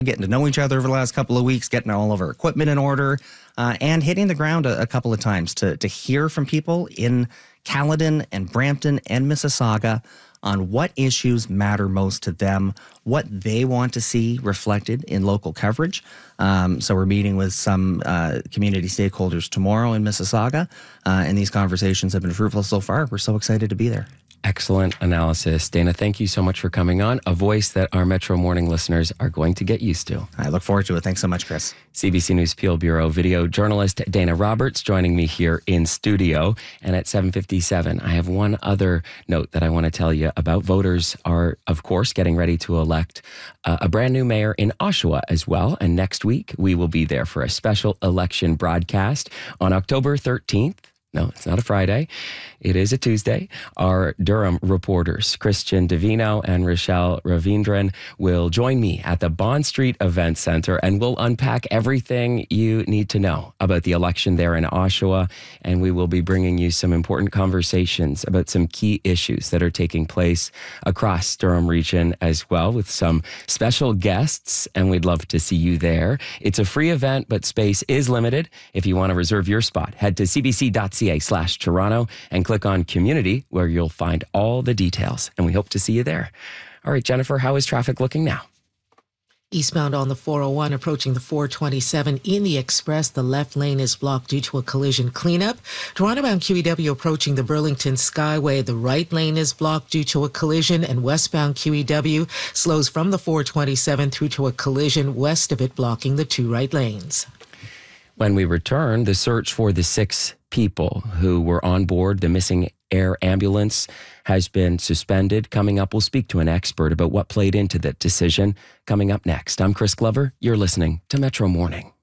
getting to know each other over the last couple of weeks, getting all of our equipment in order, and hitting the ground a couple of times to hear from people in Caledon and Brampton and Mississauga on what issues matter most to them, what they want to see reflected in local coverage. So we're meeting with some community stakeholders tomorrow in Mississauga, and these conversations have been fruitful so far. We're so excited to be there. Excellent analysis. Dana, thank you so much for coming on. A voice that our Metro Morning listeners are going to get used to. I look forward to it. Thanks so much, Chris. CBC News Peel Bureau video journalist Dana Roberts joining me here in studio. And at 7:57, I have one other note that I want to tell you about. Voters are, of course, getting ready to elect a brand new mayor in Oshawa as well. And next week, we will be there for a special election broadcast on October 13th. No, it's not a Friday. It is a Tuesday. Our Durham reporters, Christian Davino and Rochelle Ravindran, will join me at the Bond Street Event Center, and we'll unpack everything you need to know about the election there in Oshawa. And we will be bringing you some important conversations about some key issues that are taking place across Durham region as well, with some special guests, and we'd love to see you there. It's a free event, but space is limited. If you want to reserve your spot, head to cbc.ca/Toronto and click on Community, where you'll find all the details. And we hope to see you there. All right, Jennifer, how is traffic looking now? Eastbound on the 401 approaching the 427 in the Express, the left lane is blocked due to a collision cleanup. Toronto-bound QEW approaching the Burlington Skyway, the right lane is blocked due to a collision, and westbound QEW slows from the 427 through to a collision west of it, blocking the two right lanes. When we return, the search for the 6 people who were on board the missing air ambulance has been suspended. Coming up, we'll speak to an expert about what played into that decision. Coming up next, I'm Chris Glover. You're listening to Metro Morning.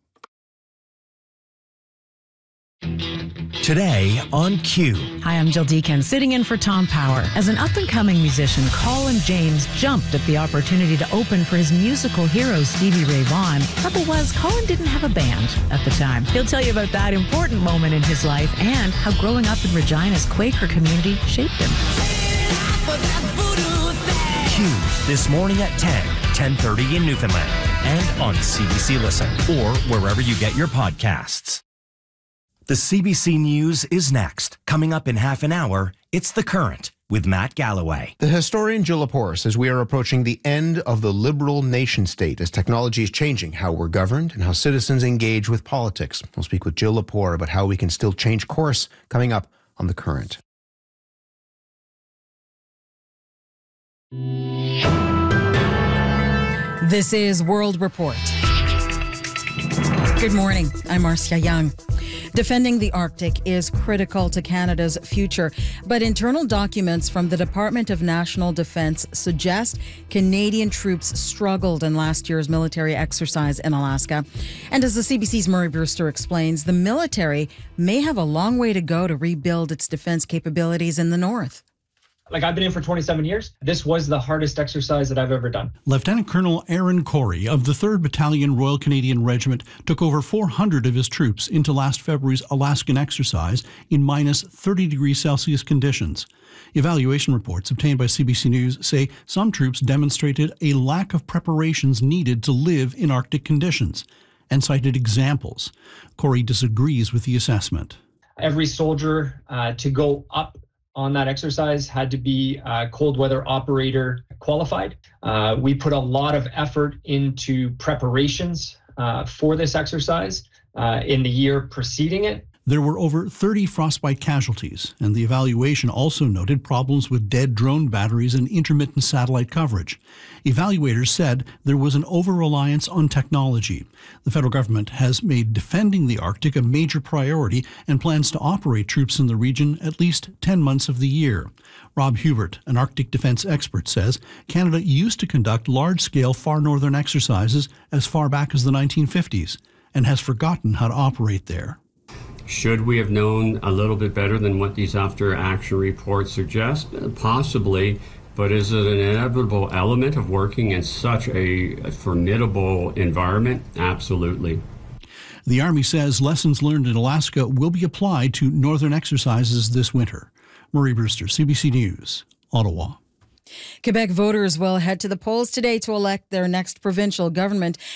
Today on Q. Hi, I'm Jill Deacon, sitting in for Tom Power. As an up-and-coming musician, Colin James jumped at the opportunity to open for his musical hero, Stevie Ray Vaughan. Trouble was, Colin didn't have a band at the time. He'll tell you about that important moment in his life and how growing up in Regina's Quaker community shaped him. Q, this morning at 10:30 in Newfoundland, and on CBC Listen, or wherever you get your podcasts. The CBC News is next. Coming up in half an hour, it's The Current with Matt Galloway. The historian Jill Lepore says we are approaching the end of the liberal nation state as technology is changing how we're governed and how citizens engage with politics. We'll speak with Jill Lepore about how we can still change course coming up on The Current. This is World Report. Good morning. I'm Marcia Young. Defending the Arctic is critical to Canada's future, but internal documents from the Department of National Defence suggest Canadian troops struggled in last year's military exercise in Alaska. And as the CBC's Murray Brewster explains, the military may have a long way to go to rebuild its defence capabilities in the north. I've been in for 27 years. This was the hardest exercise that I've ever done. Lieutenant Colonel Aaron Corey of the 3rd Battalion Royal Canadian Regiment took over 400 of his troops into last February's Alaskan exercise in minus 30 degrees Celsius conditions. Evaluation reports obtained by CBC News say some troops demonstrated a lack of preparations needed to live in Arctic conditions and cited examples. Corey disagrees with the assessment. Every soldier to go up on that exercise had to be cold weather operator qualified. We put a lot of effort into preparations for this exercise in the year preceding it. There were over 30 frostbite casualties, and the evaluation also noted problems with dead drone batteries and intermittent satellite coverage. Evaluators said there was an over-reliance on technology. The federal government has made defending the Arctic a major priority and plans to operate troops in the region at least 10 months of the year. Rob Hubert, an Arctic defense expert, says Canada used to conduct large-scale far northern exercises as far back as the 1950s and has forgotten how to operate there. Should we have known a little bit better than what these after-action reports suggest? Possibly, but is it an inevitable element of working in such a formidable environment? Absolutely. The Army says lessons learned in Alaska will be applied to northern exercises this winter. Murray Brewster, CBC News, Ottawa. Quebec voters will head to the polls today to elect their next provincial government.